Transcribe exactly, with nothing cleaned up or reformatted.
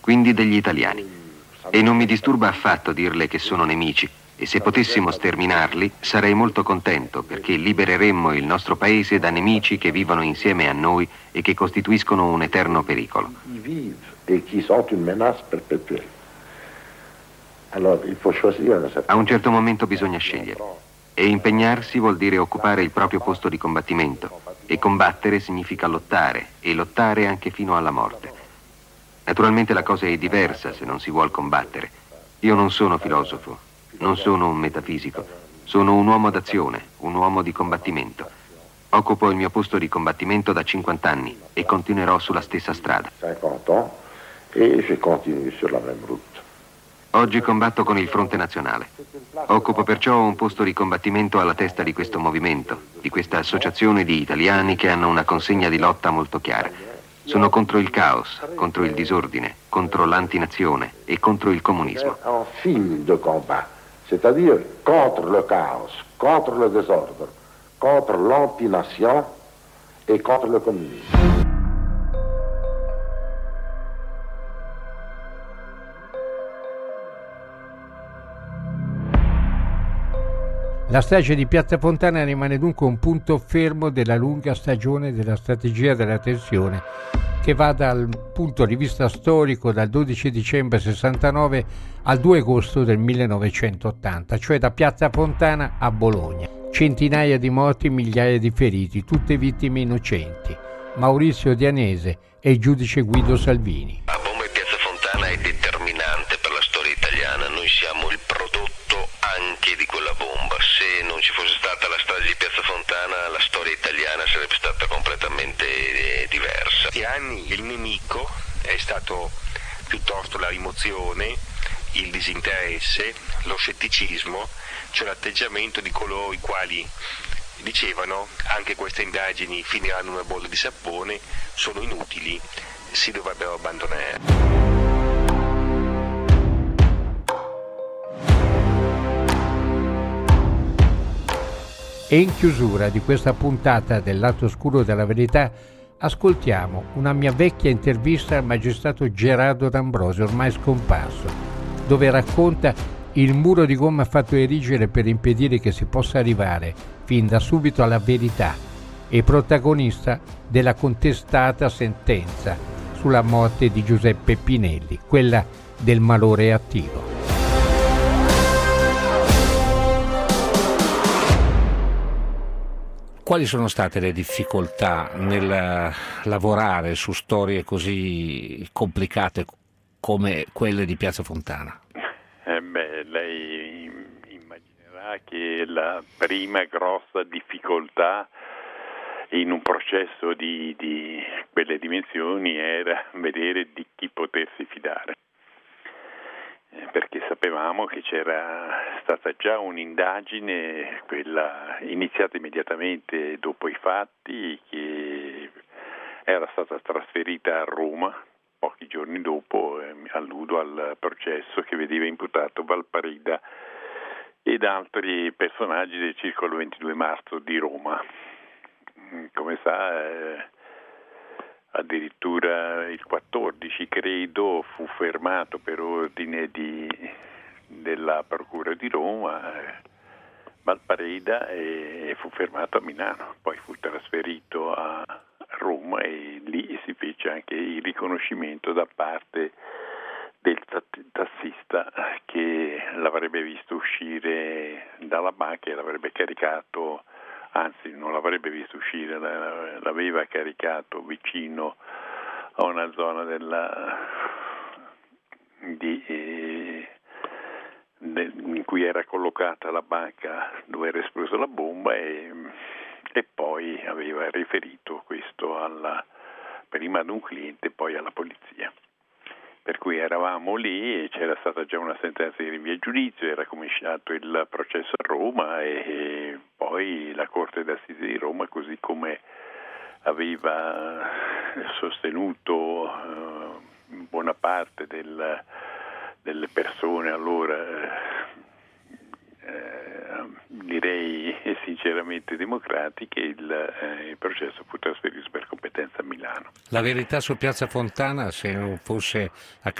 quindi degli italiani. E non mi disturba affatto dirle che sono nemici, e se potessimo sterminarli sarei molto contento, perché libereremmo il nostro paese da nemici che vivono insieme a noi e che costituiscono un eterno pericolo. A un certo momento bisogna scegliere, e impegnarsi vuol dire occupare il proprio posto di combattimento, e combattere significa lottare, e lottare anche fino alla morte. Naturalmente la cosa è diversa se non si vuol combattere. Io non sono filosofo, non sono un metafisico, sono un uomo d'azione, un uomo di combattimento. Occupo il mio posto di combattimento da cinquanta anni e continuerò sulla stessa strada. Oggi combatto con il Fronte Nazionale. Occupo perciò un posto di combattimento alla testa di questo movimento, di questa associazione di italiani che hanno una consegna di lotta molto chiara. Sono contro il caos, contro il disordine, contro l'antinazione e contro il comunismo. Un film de combat, c'est-à-dire contre le caos, contre le désordre, contre l'antination et contre le communisme. La strage di Piazza Fontana rimane dunque un punto fermo della lunga stagione della strategia della tensione, che va dal punto di vista storico dal dodici dicembre sessantanove al due agosto del millenovecentottanta, cioè da Piazza Fontana a Bologna. Centinaia di morti, migliaia di feriti, tutte vittime innocenti. Maurizio Dianese e il giudice Guido Salvini. La bomba di Piazza Fontana è determinante per la storia italiana. Noi siamo il prodotto anche di quella bomba. Se non ci fosse stata la strage di Piazza Fontana, la storia italiana sarebbe stata completamente eh, diversa. In questi anni il nemico è stato piuttosto la rimozione, il disinteresse, lo scetticismo, cioè l'atteggiamento di coloro i quali dicevano anche queste indagini finiranno in una bolla di sapone, sono inutili, si dovrebbero abbandonare. E in chiusura di questa puntata del lato oscuro della verità ascoltiamo una mia vecchia intervista al magistrato Gerardo D'Ambrosio, ormai scomparso, dove racconta il muro di gomma fatto erigere per impedire che si possa arrivare fin da subito alla verità, e protagonista della contestata sentenza sulla morte di Giuseppe Pinelli, quella del malore attivo. Quali sono state le difficoltà nel lavorare su storie così complicate come quelle di Piazza Fontana? Eh beh, lei immaginerà che la prima grossa difficoltà in un processo di, di quelle dimensioni era vedere di chi potersi fidare. Perché sapevamo che c'era stata già un'indagine, quella iniziata immediatamente dopo i fatti, che era stata trasferita a Roma pochi giorni dopo, eh, alludo al processo che vedeva imputato Valparida ed altri personaggi del Circolo ventidue marzo di Roma. Come sa, eh, addirittura il quattordici, credo, fu fermato per ordine di, della Procura di Roma eh, Valparida e fu fermato a Milano, poi fu trasferito a Roma e lì si fece anche il riconoscimento da parte del tassista che l'avrebbe visto uscire dalla banca e l'avrebbe caricato, anzi non l'avrebbe visto uscire, l'aveva caricato vicino a una zona della, di, eh, de, in cui era collocata la banca dove era esplosa la bomba e, e poi aveva riferito questo alla, prima ad un cliente, poi alla polizia. Per cui eravamo lì e c'era stata già una sentenza di rinvio a giudizio, era cominciato il processo a Roma e poi la Corte d'Assise di Roma, così come aveva sostenuto eh, buona parte del, delle persone allora eh, direi sinceramente democratiche, il, eh, il processo fu trasferito per competenza a Milano. La verità su Piazza Fontana, se non fosse